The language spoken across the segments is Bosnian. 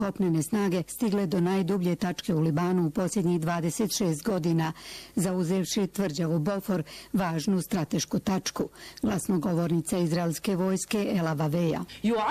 kopnene snage stigle do najdublje tačke u Libanu u posljednjih 26 godina, zauzevši tvrđavu Bofor, važnu stratešku tačku. Glasnogovornica izraelske vojske Ela Vaveja.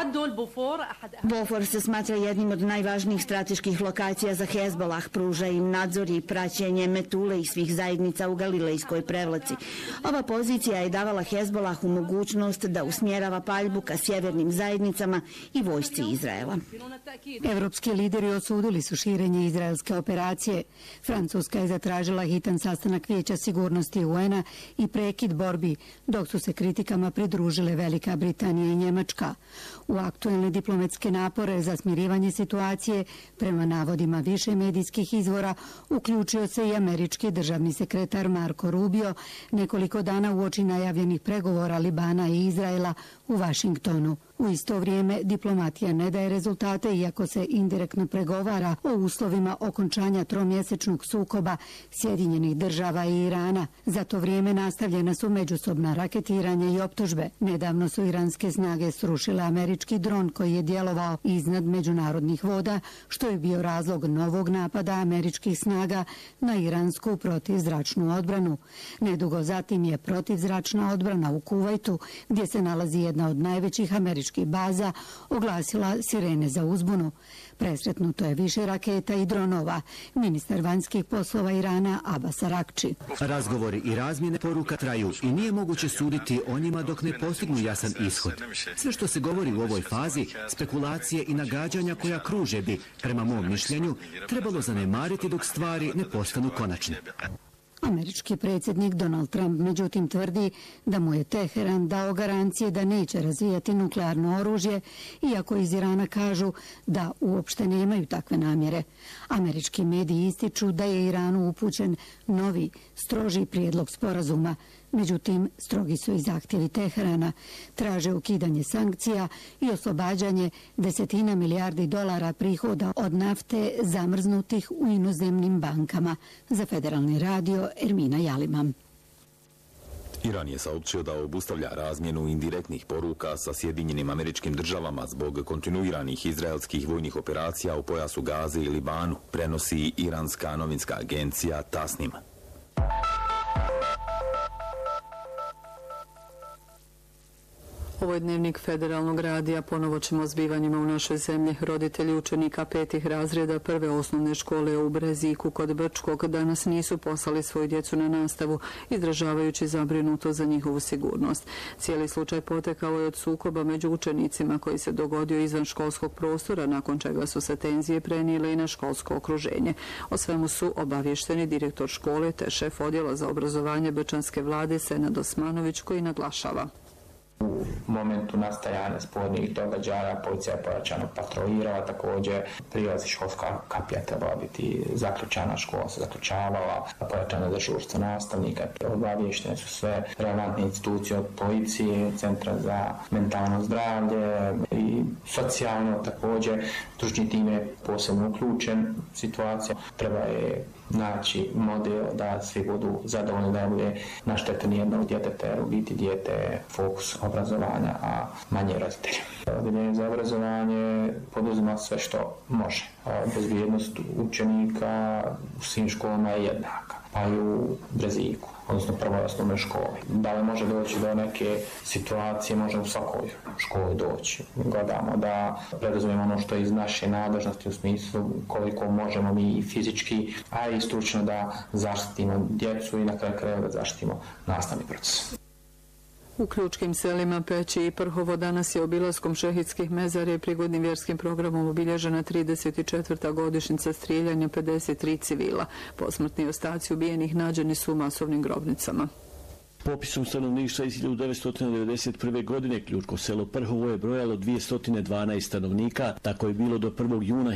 Bofor se smatra jednim od najvažnijih strateških lokacija za Hezbolah, pruža im nadzor i praćenje Metule i svih zajednica u Galilejskoj prevlaci. Ova pozicija je davala Hezbolahu mogućnost da usmjerava paljbu ka sjevernim zajednicama i vojsci Izraela. Evropski lideri osudili su širenje izraelske operacije. Francuska je zatražila hitan sastanak Vijeća sigurnosti UN-a i prekid borbi, dok su se kritikama pridružile Velika Britanija i Njemačka. U aktuelne diplomatske napore za smirivanje situacije, prema navodima više medijskih izvora, uključio se i američki državni sekretar Marco Rubio nekoliko dana uoči najavljenih pregovora Libana i Izraela u Vašingtonu. U isto vrijeme diplomatija ne daje rezultate iako se indirektno pregovara o uslovima okončanja tromjesečnog sukoba Sjedinjenih država i Irana. Za to vrijeme nastavljena su međusobna raketiranja i optužbe. Nedavno su iranske snage srušile američki dron koji je djelovao iznad međunarodnih voda, što je bio razlog novog napada američkih snaga na iransku protivzračnu odbranu. Nedugo zatim je protivzračna odbrana u Kuvajtu, gdje se nalazi jedna od najvećih američkih baza, oglasila sirene za uzbunu. Presretnuto je više raketa i dronova. Ministar vanjskih poslova Irana Abbas Arakči. Razgovori i razmjene poruka traju i nije moguće suditi o njima dok ne postignu jasan ishod. Sve što se govori u ovoj fazi, spekulacije i nagađanja koja kruže bi, prema mom mišljenju, trebalo zanemariti dok stvari ne postanu konačne. Američki predsjednik Donald Trump međutim tvrdi da mu je Teheran dao garancije da neće razvijati nuklearno oružje, iako iz Irana kažu da uopšte nemaju takve namjere. Američki mediji ističu da je Iranu upućen novi, stroži prijedlog sporazuma. Međutim, strogi su i zahtjevi Teherana. Traže ukidanje sankcija i oslobađanje $10 milijardi prihoda od nafte zamrznutih u inozemnim bankama. Za Federalni radio, Ermina Jalima. Iran je saopćio da obustavlja razmjenu indirektnih poruka sa Sjedinjenim Američkim Državama zbog kontinuiranih izraelskih vojnih operacija u pojasu Gaze i Libanu, prenosi iranska novinska agencija Tasnim. Ovo je dnevnik Federalnog radija. Ponovo ćemo o zbivanjima u našoj zemlji. Roditelji učenika 5. razreda prve osnovne škole u Breziku kod Brčkog danas nisu poslali svoju djecu na nastavu, izražavajući zabrinutost za njihovu sigurnost. Cijeli slučaj potekao je od sukoba među učenicima koji se dogodio izvan školskog prostora, nakon čega su se tenzije prenijele i na školsko okruženje. O svemu su obavješteni direktor škole te šef odjela za obrazovanje Brčanske vlade Senad Osmanović, koji naglašava: U momentu nastajanja spornih događaja policija je pojačano patrolirala, također prilaz školska kapija trebala biti zaključana, škola se zaključavala, pojačano dežurstvo nastavnika, obavještene su sve relevantne institucije od policije, centra za mentalno zdravlje i socijalno također. Stručni tim je posebno uključen situacija, treba je naći model da svi budu zadovoljni, da bude na štetu nijednog djeteta, jer u biti dijete je fokus obrazovanja, a manje roditelja. Odjeljenje za obrazovanje poduzima sve što može. Bezbjednost učenika u svim školama je jednaka, pa i u Breziku, odnosno prvoj osnovnoj školi. Da li može doći do neke situacije, može u svakoj školi doći. Gledamo da preduzmemo ono što je iz naše nadležnosti, u smislu koliko možemo mi fizički, a i stručno da zaštitimo djecu i na kraju krajeva da zaštitimo nastavni proces. U ključkim selima Peći i Prhovo danas je obilaskom šehidskih mezara i prigodnim vjerskim programom obilježena 34. godišnjica strijeljanja 53 civila. Posmrtni ostaci ubijenih nađeni su u masovnim grobnicama. Popisom stanovništva iz 1991. godine ključko selo Prhovo je brojalo 212 stanovnika. Tako je bilo do 1. juna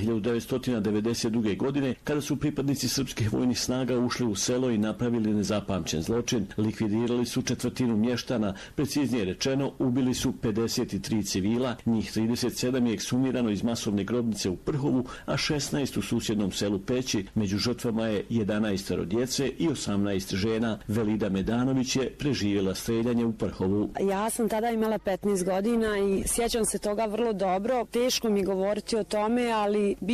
1992. godine, kada su pripadnici srpskih vojnih snaga ušli u selo i napravili nezapamćen zločin. Likvidirali su 1/4 mještana, preciznije rečeno, ubili su 53 civila, njih 37 je ekshumirano iz masovne grobnice u Prhovu, a 16 u susjednom selu Peći. Među žrtvama je 11 djece i 18 žena. Velida Medanović je preživjela streljanje u Prhovu. Ja sam tada imala 15 godina i sjećam se toga vrlo dobro. Teško mi govoriti o tome, ali